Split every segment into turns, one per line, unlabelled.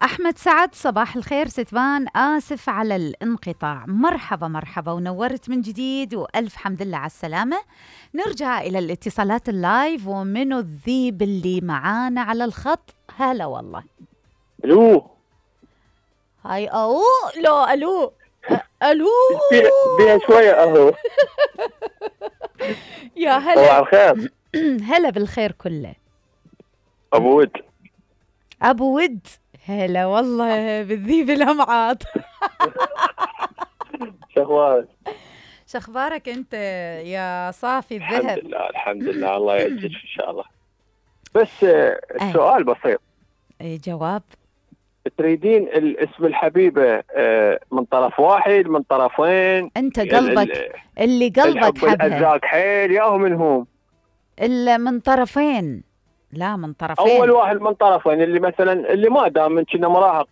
أحمد سعد، صباح الخير ستبان، آسف على الانقطاع. مرحبا مرحبا ونورت من جديد وألف حمد لله على السلامة. نرجع إلى الاتصالات اللايف. ومنو الذيب اللي معانا على الخط؟ هلا والله.
الو.
هاي لو الو. الو
بيها شوية اهو.
يا
صباح
هلا.
الخير.
هلا بالخير كله.
ابو ود.
أبو ود، هلا والله بالذيب الأمعاط.
شخبارك؟
شخبارك أنت يا صافي الذهب؟
الحمد لله الحمد لله، الله يعزك ان شاء الله. بس السؤال بسيط.
جواب.
تريدين الاسم الحبيبة من طرف واحد من طرفين؟
أنت قلبك اللي قلبك حبها.
الأزاق حيل ياهو منهم؟
من طرفين. لا من طرفين.
أول واحد من طرفين، اللي مثلا اللي ما دام من كنا مراهق.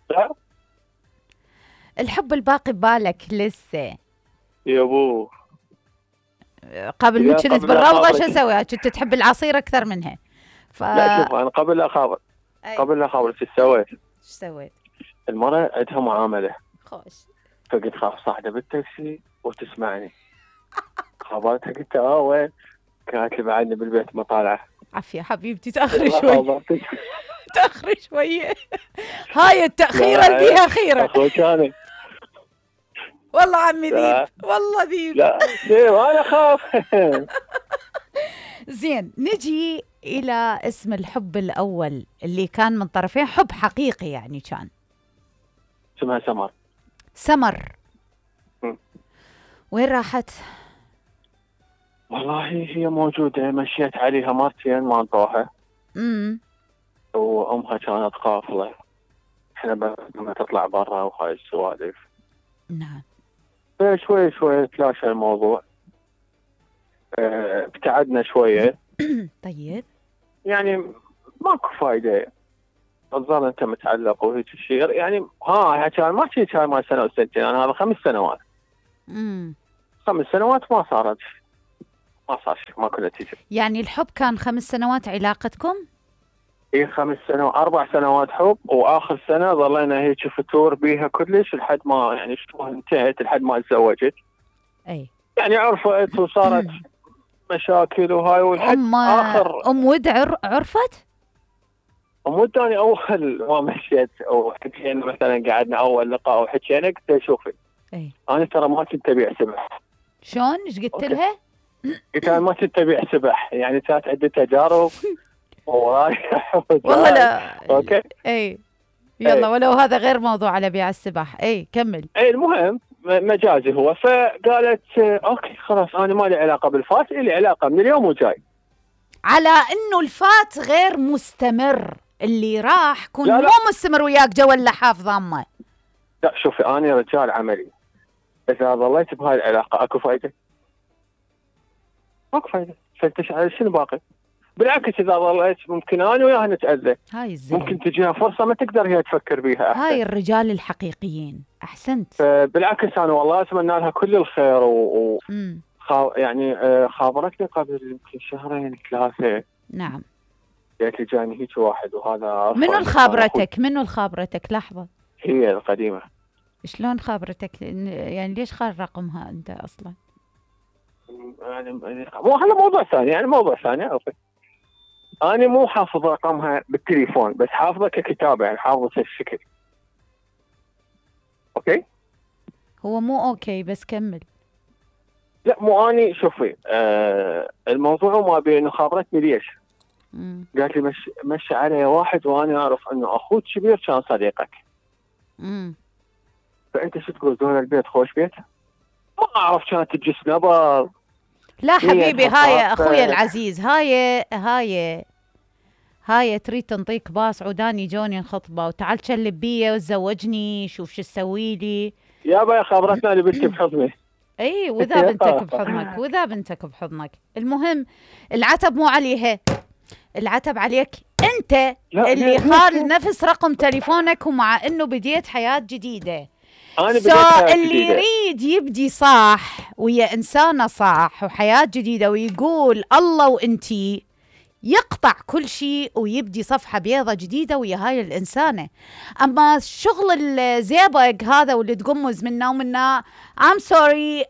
الحب الباقي ببالك لسه
يا ابو.
قبل ما كنت بالروضة شو اسوي؟ كنت تحب العصير اكثر منها.
لا شوف، انا قبل لا اخابر شو سويت؟
شو سويت؟
المرة عندها معاملة
خوش،
فقلت خاف صاحبة بالتاكسي وتسمعني. خابرتها قلت وين؟ كانت لي بعدني بالبيت ما طالعة.
عافية حبيبتي، تأخري شوي. تأخري شوية. هاي التأخيرة اللي فيها خيرة.
اخوك انا
والله عمي ذيب، والله ذيب.
لا انا خاف.
زين، نجي إلى اسم الحب الأول اللي كان من طرفين، حب حقيقي يعني كان.
اسمها سمر.
سمر. وين راحت؟
والله هي موجودة، مشيت عليها مرتين ما انطوها. وأمها كانت قافلة، احنا لما تطلع برا وهاي السوالف.
نعم.
فشوي شوي تلاشى الموضوع. ابتعدنا شوية.
طيب.
يعني ماكو فايدة، تظل انت متعلق وهيك الشيء. يعني كان ما شيء، كان ما سنة وسنتين، انا هذا 5 سنوات. 5 سنوات ما صارت، ما صار شيء، ما كنا نتيجة.
يعني الحب كان 5 سنوات علاقتكم؟
ايه 5 سنوات، 4 سنوات حب، واخر سنة ظلينا هيك فتور بيها كلش لحد ما يعني شو انتهت، لحد ما تزوجت.
اي
يعني عرفت وصارت مشاكل وهاي، ولحد اخر.
ام ود عرفت؟
ام ود اني اول ما مشيت او حكينا مثلا، قعدنا اول لقاء وحكينا، قلت شوفي انا ترى ما كنت ابيع سبح.
شلون؟ ايش قلت لها؟
قلت انا ما كنت ابيع سبح، يعني كانت عندي تجارب ورايح.
والله لا.
اوكي.
اي يلا. ولو هذا غير موضوع على بيع السبح. اي كمل.
المهم مجازي هو. فقالت اوكي خلاص، انا ما لي علاقه بالفات، لي علاقه من اليوم وجاي.
على انه الفات غير مستمر، اللي راح كون مو مستمر وياك جو اللحاف ضامه.
لا شوفي، انا رجال عملي، اذا ظليت بهاي العلاقه اكو فايده؟ ماكو فايده. فانت شنو باقي؟ بالعكس، اذا ظليت ممكن انا وياها نتاذى.
هاي الزين.
ممكن تجيها فرصه ما تقدر هي تفكر بيها. أحسن.
هاي الرجال الحقيقيين. احسنت.
بالعكس انا والله اتمنى لها كل الخير يعني خابرتني قبل يمكن 2 3.
نعم.
قالت لي جاني هيك واحد وهذا.
منو الخابرتك؟ لحظه.
هي القديمه.
شلون خابرتك؟ يعني ليش خال رقمها انت اصلا؟
يعني مو هذا موضوع ثاني، يعني موضوع ثاني. اوكي. انا مو حافظ رقمها بالتليفون، بس حافظه ككتابه، يعني حافظه الشكل. اوكي. هو
مو اوكي، بس كمل.
لا مو اني. شوفي الموضوع ما بين خابرتني ليش. قالت لي مشي علي واحد وانا اعرف انه اخوك كبير كان صديقك. فانت شو تقول؟ دون البيت خوش بيت؟ ما اعرف، كانت تجس نبر.
لا حبيبي، هاي اخويا العزيز، هاي تريد تنطيك باص عوداني جوني الخطبه وتعال تشلب بيه وتزوجني، شوف شو تسوي لي.
يابا خبرتنا اللي بنتي بحضني.
اي وذا بنتك بحضنك. المهم العتب مو عليها، العتب عليك انت اللي خال نفس رقم تليفونك، ومع انه بديت حياه جديده. اللي يريد يبدي صح ويا انسانه صح وحياه جديده ويقول الله وانتي، يقطع كل شيء ويبدي صفحة بيضة جديدة ويا هاي الإنسانة. أما شغل الزيبق هذا واللي تقمز منا ومنا I'm sorry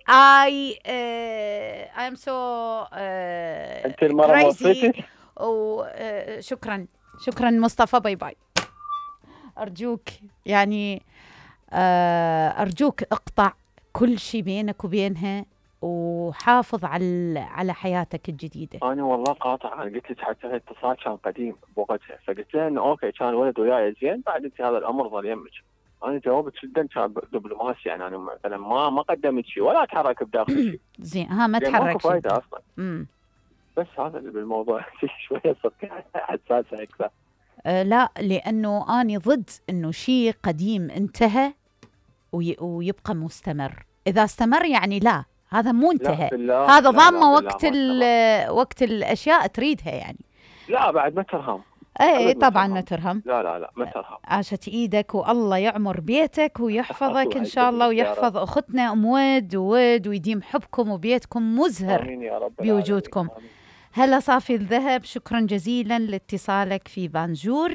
I'm so
أنت المرة
crazy. وشكرا مصطفى، باي باي. أرجوك يعني أرجوك اقطع كل شيء بينك وبينها وحافظ على حياتك الجديدة.
أنا والله قاطع. أنا قلت لك حتى الاتصال كان قديم بوقتها، فقلت له إنه أوكي كان ولد وياي زين، بعد أنت هذا الأمر ظل يمك. أنا جاوبت جدا كان دبلوماسي، يعني أنا مثلا ما قدمت شيء ولا أتحرك بداخل شيء.
زين ما تحرك
ماكو فايدة أصلا. بس هذا اللي بالموضوع شوية صدق حساسة أكثر.
لا، لأنه أنا ضد إنه شيء قديم انتهى ويبقى مستمر. إذا استمر يعني لا، هذا مو انتهى، هذا ضامة وقت الأشياء تريدها يعني.
لا بعد ما ترهم.
اي طبعا ما ترهم.
لا ما ترهم.
عاشت ايدك، والله يعمر بيتك ويحفظك ان شاء الله، ويحفظ اختنا ام ود ويديم حبكم وبيتكم مزهر
يا رب
بوجودكم. هلا صافي الذهب، شكرا جزيلا لاتصالك في بانجور.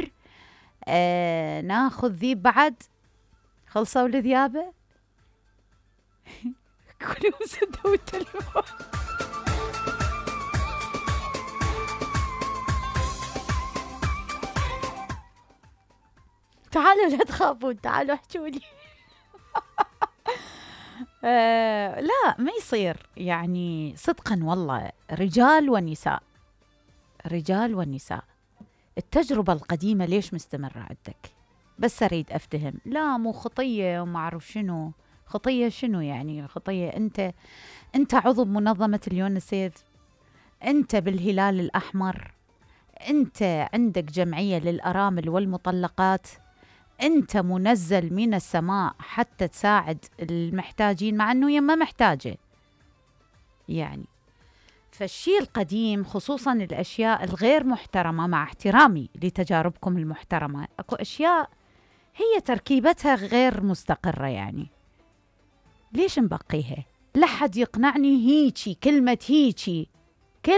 ناخذ ذيب بعد. خلصوا الذيابه كلهم سدوا التليفون. تعالوا لا تخافون، تعالوا احكوا لي. لا ما يصير يعني صدقا والله، رجال ونساء. التجربة القديمة ليش مستمرة عندك؟ بس أريد أفتهم. لا مو خطية وما أعرف شنو خطية، شنو يعني خطية؟ أنت عضو منظمة اليونسيف، أنت بالهلال الأحمر، أنت عندك جمعية للأرامل والمطلقات، أنت منزل من السماء حتى تساعد المحتاجين، مع أنه ما محتاجة يعني. فالشيء القديم خصوصا الأشياء الغير محترمة، مع احترامي لتجاربكم المحترمة، أكو أشياء هي تركيبتها غير مستقرة يعني. ليش نبقيها؟ لحد يقنعني هيجي كلمة هيجي